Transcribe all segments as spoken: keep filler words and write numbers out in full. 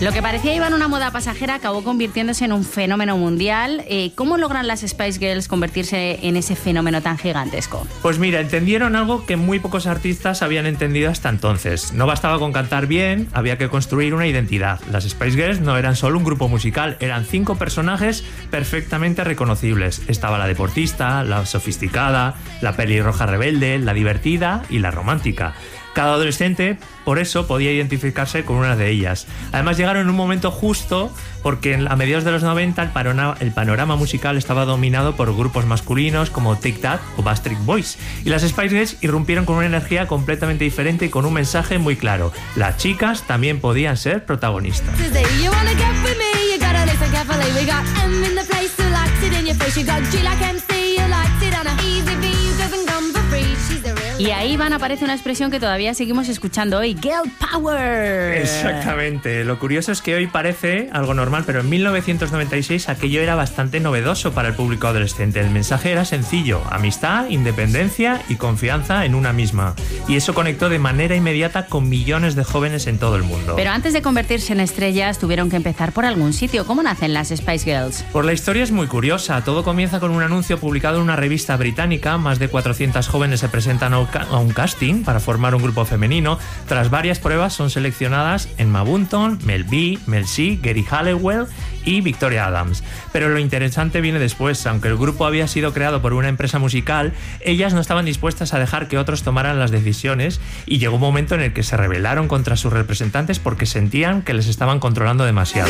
Lo que parecía iba en una moda pasajera acabó convirtiéndose en un fenómeno mundial. Eh, ¿Cómo logran las Spice Girls convertirse en ese fenómeno tan gigantesco? Pues mira, entendieron algo que muy pocos artistas habían entendido hasta entonces. No bastaba con cantar bien, había que construir una identidad. Las Spice Girls no eran solo un grupo musical, eran cinco personajes perfectamente reconocibles. Estaba la deportista, la sofisticada, la pelirroja rebelde, la divertida y la romántica. Cada adolescente, por eso, podía identificarse con una de ellas. Además, llegaron en un momento justo porque a mediados de los noventa el panorama, el panorama musical estaba dominado por grupos masculinos como Take That o Backstreet Boys. Y las Spice Girls irrumpieron con una energía completamente diferente y con un mensaje muy claro. Las chicas también podían ser protagonistas. Y ahí, Van, aparece una expresión que todavía seguimos escuchando hoy, Girl Power. Exactamente. Lo curioso es que hoy parece algo normal, pero en mil novecientos noventa y seis aquello era bastante novedoso para el público adolescente. El mensaje era sencillo: amistad, independencia y confianza en una misma. Y eso conectó de manera inmediata con millones de jóvenes en todo el mundo. Pero antes de convertirse en estrellas, tuvieron que empezar por algún sitio. ¿Cómo nacen las Spice Girls? Pues la historia es muy curiosa. Todo comienza con un anuncio publicado en una revista británica. Más de cuatrocientas jóvenes se presentan a un casting para formar un grupo femenino. Tras varias pruebas son seleccionadas Emma Bunton, Mel B, Mel C, Geri Halliwell y Victoria Adams. Pero lo interesante viene después. Aunque el grupo había sido creado por una empresa musical, ellas no estaban dispuestas a dejar que otros tomaran las decisiones, y llegó un momento en el que se rebelaron contra sus representantes porque sentían que les estaban controlando demasiado.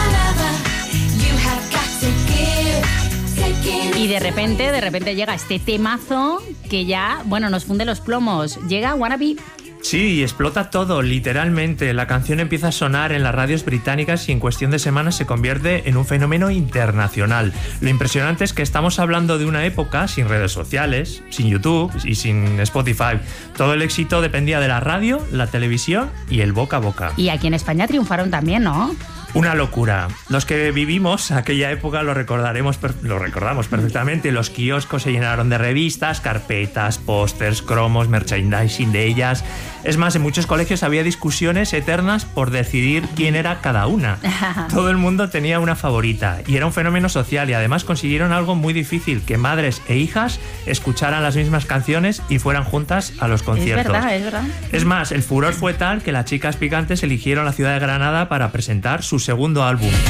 Y de repente, de repente llega este temazo que ya, bueno, nos funde los plomos. Llega Wanna Be. Sí, y explota todo, literalmente. La canción empieza a sonar en las radios británicas y en cuestión de semanas se convierte en un fenómeno internacional. Lo impresionante es que estamos hablando de una época sin redes sociales, sin YouTube y sin Spotify. Todo el éxito dependía de la radio, la televisión y el boca a boca. Y aquí en España triunfaron también, ¿no? Una locura. Los que vivimos aquella época lo recordaremos, lo recordamos perfectamente. Los kioscos se llenaron de revistas, carpetas, pósters, cromos, merchandising de ellas. Es más, en muchos colegios había discusiones eternas por decidir quién era cada una. Todo el mundo tenía una favorita y era un fenómeno social, y además consiguieron algo muy difícil: que madres e hijas escucharan las mismas canciones y fueran juntas a los conciertos. Es verdad, es verdad. Es más, el furor fue tal que las chicas picantes eligieron la ciudad de Granada para presentar su segundo álbum.